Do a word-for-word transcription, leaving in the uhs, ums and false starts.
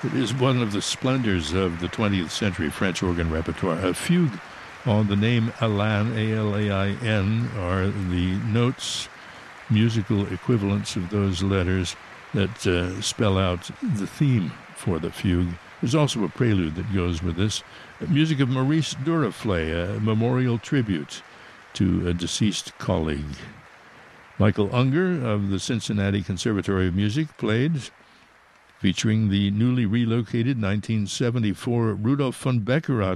It is one of the splendors of the twentieth century French organ repertoire. A fugue on the name Alain, A L A I N, are the notes, musical equivalents of those letters that uh, spell out the theme for the fugue. There's also a prelude that goes with this. Music of Maurice Duruflé, a memorial tribute to a deceased colleague. Michael Unger of the Cincinnati Conservatory of Music played, featuring the newly relocated nineteen seventy-four Rudolf von Beckerath